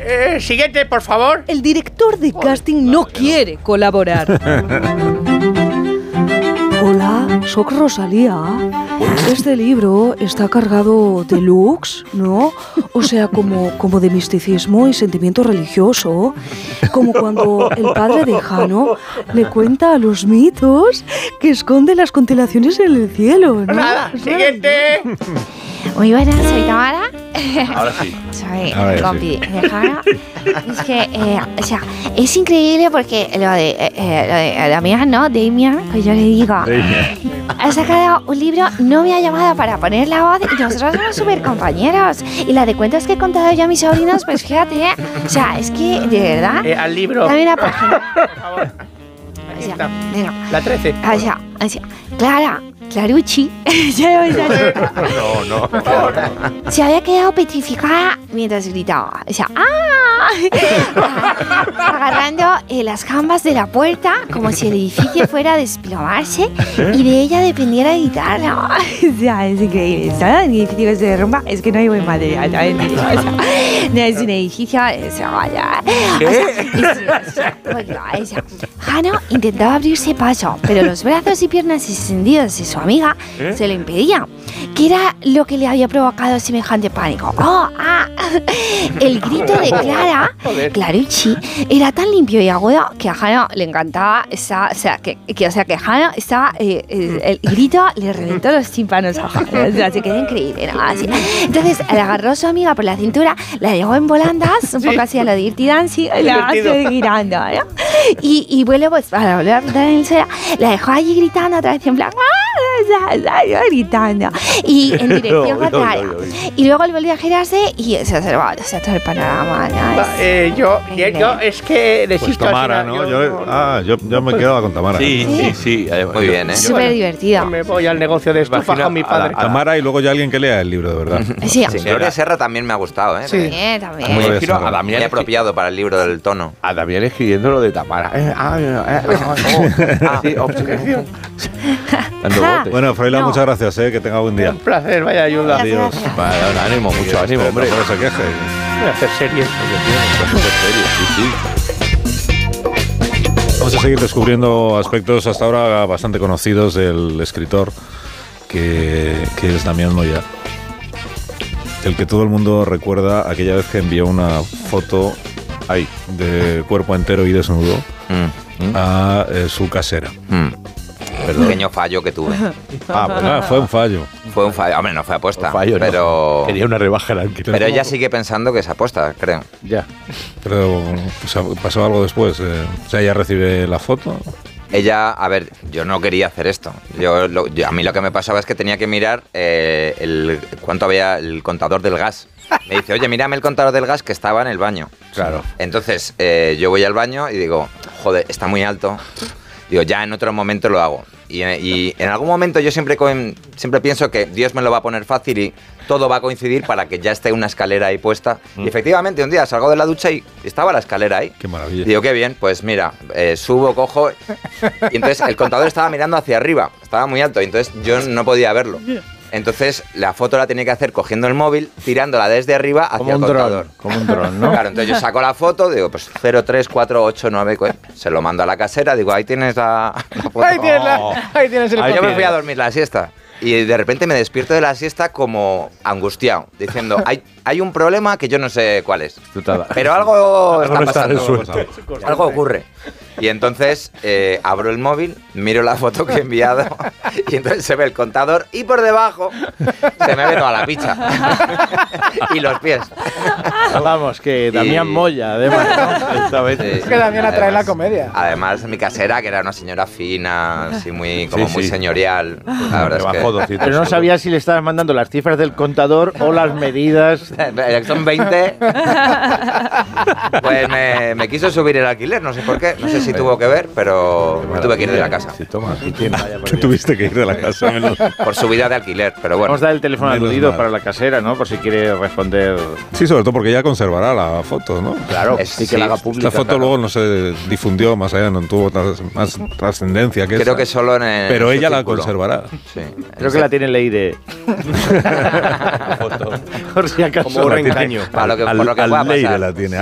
Siguiente, por favor. El director de casting no quiere colaborar. Hola, soc Rosalía. Este libro está cargado de looks, ¿no? O sea, como de misticismo y sentimiento religioso. Como cuando el padre de Jano le cuenta a los mitos que esconde las constelaciones en el cielo, ¿no? Nada, siguiente. Muy buenas, soy Tamara. Ahora sí. Soy Ahora compi de Jana. Es que, o sea, es increíble porque lo de Damián, ¿no? Damián, que yo le digo. Ha sacado un libro, no me ha llamado para poner la voz y nosotros somos súper compañeros. Y la de cuentos que he contado yo a mis sobrinos, pues fíjate, o sea, es que, de verdad. Al libro. Dame una página. Por favor. Aquí está. Venga. La 13. O sea, Clara, Clarucci. No. Se había quedado petrificada mientras gritaba. O sea, agarrando las jambas de la puerta como si el edificio fuera a desplomarse y de ella dependiera de guitarra. O sea, es increíble. ¿Sabes? El edificio que se derrumba es que no hay buen material. ¿Sabes? O sea, no es un edificio. Jano intentaba abrirse paso, pero los brazos y piernas extendidos de su amiga se lo impedían. ¿Qué era lo que le había provocado semejante pánico? El grito de Clara, Clarucci, era tan limpio y agudo que a Jano le encantaba. Que Jano estaba. El grito le reventó los tímpanos a Jano. O sea, se quedó increíble, ¿no? Así. Entonces le agarró a su amiga por la cintura, la llevó en volandas, un poco así a lo Dirty Dancing, la girando, ¿no? Y bueno, pues para volver a montar en el suelo, la dejó allí gritando otra vez en plan. Gritando y en dirección contraria. Y luego él volvió a girarse y se observaba todo el panorama, ¿no? Yo es que Pues Tamara, ¿no? Yo me quedaba con Tamara. Sí. Muy bien, ¿eh? Súper divertido. Me voy al negocio de estufa con mi padre. Tamara y luego ya alguien que lea el libro, de verdad. Sí. Gloria Serra también me ha gustado, ¿eh? Sí. También. Muy apropiado para el libro del tono. A Damián escribiendo lo de Tamara. Sí, obsesión. Bueno, Froilán, muchas gracias, que tenga buen día. Un placer, vaya ayuda. Adiós. Vale, ánimo, mucho ánimo, hombre. No se queje. Voy a hacer series. Vamos a seguir descubriendo aspectos hasta ahora bastante conocidos del escritor, que es Damián Moya. El que todo el mundo recuerda aquella vez que envió una foto de cuerpo entero y desnudo a su casera. Pequeño fallo que tuve. Fue un fallo. Fue un fallo. Hombre, no fue aposta. Pero no. Quería una rebaja en alquiler. Pero ella sigue pensando que es aposta, creo. Ya. Pero pasó algo después. O sea, ella recibe la foto. Ella, a ver, yo no quería hacer esto. A mí lo que me pasaba es que tenía que mirar cuánto había el contador del gas. Me dice, oye, mírame el contador del gas que estaba en el baño. Claro. Entonces, yo voy al baño y digo, joder, está muy alto. Digo, ya en otro momento lo hago. Y en algún momento yo siempre pienso que Dios me lo va a poner fácil y todo va a coincidir para que ya esté una escalera ahí puesta. Y efectivamente, un día salgo de la ducha y estaba la escalera ahí. Qué maravilla. Digo, qué bien, pues mira, subo, cojo. Y entonces el contador estaba mirando hacia arriba, estaba muy alto, y entonces yo no podía verlo. Entonces la foto la tenía que hacer cogiendo el móvil, tirándola desde arriba hacia el contador. Como un dron, ¿no? Claro, entonces yo saco la foto, digo, pues 03489, se lo mando a la casera, digo, ahí tienes la foto. Ahí tienes el Yo me fui a dormir la siesta. Y de repente me despierto de la siesta como angustiado, diciendo, hay un problema que yo no sé cuál es. Pero algo está pasando. Algo ocurre. Y entonces abro el móvil, miro la foto que he enviado y entonces se ve el contador y por debajo se me ve toda la picha. Y los pies. Vamos, que Damián Moya, además, ¿no? Esta vez. Es que Damián atrae la comedia. Además, mi casera, que era una señora fina, así muy señorial. La verdad es que... Pero no sabía si le estabas mandando las cifras del contador o las medidas. Son 20. Pues me quiso subir el alquiler, no sé por qué. No sé si tuvo que ver, pero me tuve que ir de la casa. Tú tuviste que ir de la casa. Por subida de alquiler, pero bueno. Vamos a dar el teléfono aludido para la casera, ¿no? Por si quiere responder. Sí, sobre todo porque ella conservará la foto, ¿no? Claro, sí que la haga pública. La foto luego no se difundió más allá, no tuvo más trascendencia que creo que solo en el pero ella la conservará. Sí. Creo que la tiene ley de... la foto. Por si acaso. Como un reengaño. Por lo que pueda pasar. La tiene.